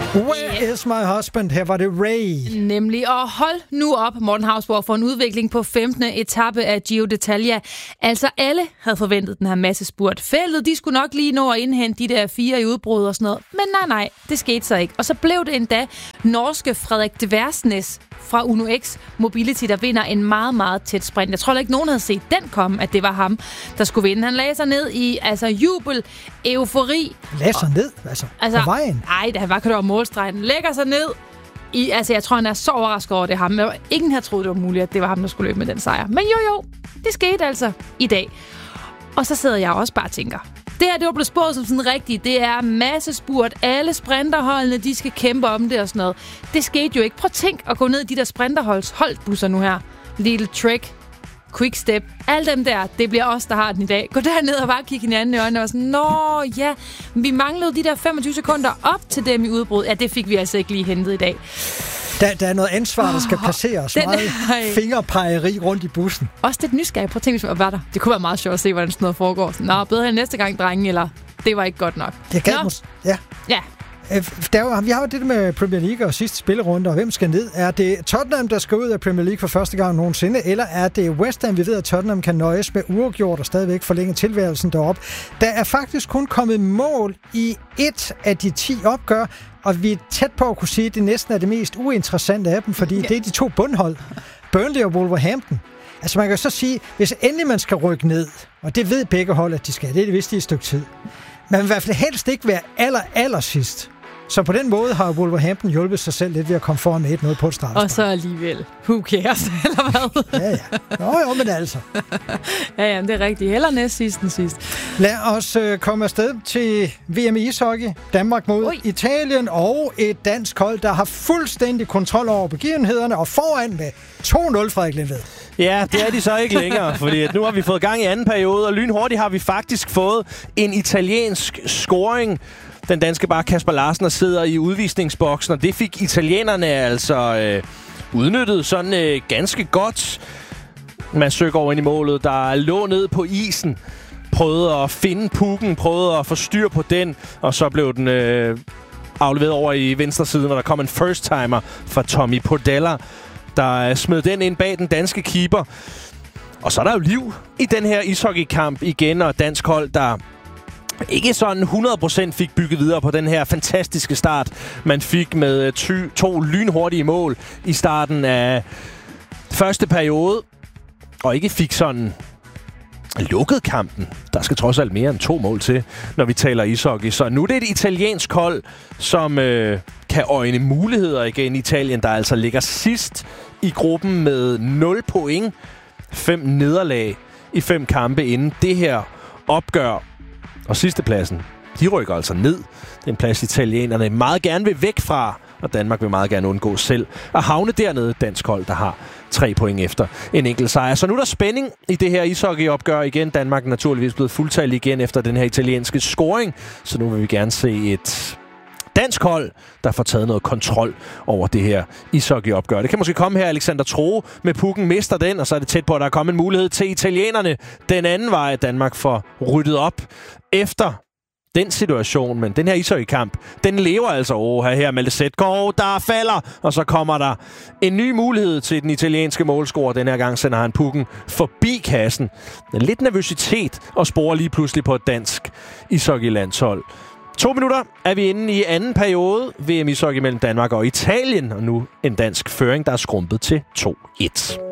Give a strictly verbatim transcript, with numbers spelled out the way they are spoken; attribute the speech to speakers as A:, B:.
A: Where is my husband? Her var det Ray.
B: Nemlig, og hold nu op, Morten Hausborg, for en udvikling på femtende etape af Giro d'Italia. Altså alle havde forventet den her masse spurt. Feltet, de skulle nok lige nå at indhente de der fire i udbrud og sådan noget. Men nej, nej, det skete så ikke. Og så blev det endda norske Frederik Dversnes fra Uno X Mobility, der vinder en meget, meget tæt sprint. Jeg tror ikke, nogen havde set den komme, at det var ham, der skulle vinde. Han lagde sig ned i altså jubel, eufori.
A: Lagde sig ned? Altså, altså på vejen?
B: Nej, da han var kørt over målstregen. Lægger sig ned. I, altså, jeg tror, han er så overrasket over det ham. Men ingen havde troet, det var muligt, at det var ham, der skulle løbe med den sejr. Men jo, jo, det skete altså i dag. Og så sidder jeg også bare og tænker, det her, det var blevet spurgt som sådan rigtigt. Det er masse spurt. Alle sprinterholdene, de skal kæmpe om det og sådan noget. Det skete jo ikke. Prøv at tænk at gå ned i de der sprinterholds holdbusser nu her. Little Trek, Quickstep, alle dem der, det bliver os, der har den i dag. Gå derned og bare kigge hinanden i øjnene og sådan, nå ja, vi manglede de der femogtyve sekunder op til dem i udbrud. Ja, det fik vi altså ikke lige hentet i dag.
A: Der, der er noget ansvar, der skal placeres.
B: Den,
A: meget fingerpegeri rundt i bussen.
B: Også lidt nysgerrig. Prøv at tænke, hvis man var der. Det kunne være meget sjovt at se, hvordan sådan noget foregår. Nå, bedre end næste gang, drenge, eller det var ikke godt nok.
A: Jeg kan mås- ja.
B: Ja.
A: Der var, vi har jo det med Premier League og sidste spillerunde, og hvem skal ned? Er det Tottenham, der skal ud af Premier League for første gang nogensinde, eller er det West Ham? Vi ved, at Tottenham kan nøjes med uafgjort og stadigvæk forlænge tilværelsen deroppe. Der er faktisk kun kommet mål i et af de ti opgør, og vi er tæt på at kunne sige, at det næsten er det mest uinteressante af dem, fordi ja. det er de to bundhold, Burnley og Wolverhampton. Altså man kan så sige, hvis endelig man skal rykke ned, og det ved begge hold, at de skal, det er det vist i et stykke tid, man vil i hvert fald helst ikke være aller, aller sidst. Så på den måde har Wolverhampton hjulpet sig selv lidt ved at komme foran med et noget på et straffespark.
B: Og så alligevel, who cares, eller hvad?
A: Ja, ja. Nå jo, men altså.
B: ja, ja, det er rigtigt. Heller næst sidst end sidst.
A: Lad os øh, komme afsted til V M i ishockey. Danmark mod Ui. Italien og et dansk hold, der har fuldstændig kontrol over begivenhederne og foran med to nul, Frederik Lindved.
C: Ja, det er de så ikke længere, fordi nu har vi fået gang i anden periode, og lynhurtigt har vi faktisk fået en italiensk scoring. Den danske bare Kasper Larsen, der sidder i udvisningsboksen, og det fik italienerne altså øh, udnyttet sådan øh, ganske godt. Man søger over ind i målet, der lå ned på isen, prøvede at finde pucken, prøvede at få styr på den, og så blev den øh, afleveret over i venstre side, når der kom en first-timer fra Tommy Podella, der smed den ind bag den danske keeper. Og så er der jo liv i den her ishockeykamp igen, og dansk hold, der ikke sådan hundrede procent fik bygget videre på den her fantastiske start, man fik med ty- to lynhurtige mål i starten af første periode, og ikke fik sådan lukket kampen. Der skal trods alt mere end to mål til, når vi taler ishockey. Så nu er det et italiensk hold, som øh, kan øjne muligheder igen. Italien, der altså ligger sidst i gruppen med nul point. Fem nederlag i fem kampe inden det her opgør. Og sidstepladsen, de rykker altså ned. Den plads italienerne meget gerne vil væk fra, og Danmark vil meget gerne undgå selv at havne dernede. Dansk hold, der har tre point efter en enkelt sejr. Så nu er der spænding i det her ishockeyopgør igen. Danmark er naturligvis blevet fuldtallig igen efter den her italienske scoring. Så nu vil vi gerne se et dansk hold, der får taget noget kontrol over det her ishockeyopgør. Det kan måske komme her, Alexander Troe med pukken mister den, og så er det tæt på, at der er kommet en mulighed til italienerne. Den anden vej, at Danmark får ryddet op efter den situation, men den her ishockeykamp, den lever altså over her. Malte Zetgaard, der falder, og så kommer der en ny mulighed til den italienske målscorer. Den her gang sender han pukken forbi kassen. Lidt nervøsitet og sporer lige pludselig på et dansk ishockeylandshold. To minutter er vi inde i anden periode. V M ishockey mellem Danmark og Italien, og nu en dansk føring, der er skrumpet til to et.